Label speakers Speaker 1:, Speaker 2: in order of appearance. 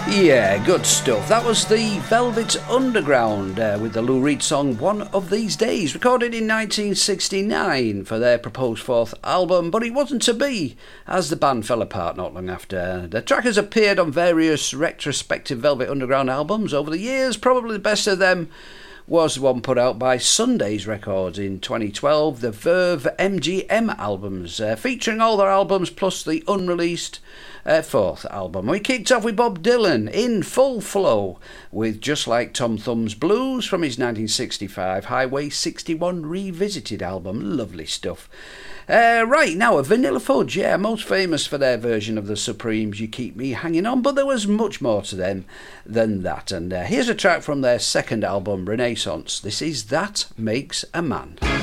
Speaker 1: Yeah, good stuff. That was the Velvet Underground with the Lou Reed song One of These Days, recorded in 1969 for their proposed fourth album, but it wasn't to be, as the band fell apart not long after. The track has appeared on various retrospective Velvet Underground albums over the years. Probably the best of them was one put out by Sundays Records in 2012, the Verve MGM albums, featuring all their albums plus the unreleased fourth album. We kicked off with Bob Dylan in full flow with Just Like Tom Thumb's Blues from his 1965 Highway 61 Revisited album. Lovely stuff. Right, now, a Vanilla Fudge, yeah, most famous for their version of the Supremes' You Keep Me Hanging On, but there was much more to them than that. And here's a track from their second album, Renaissance. This is That Makes a Man.